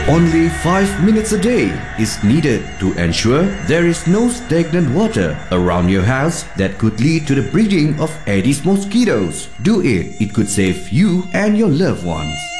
Only 5 minutes a day is needed to ensure there is no stagnant water around your house that could lead to the breeding of Aedes mosquitoes. Do it, it could save you and your loved ones.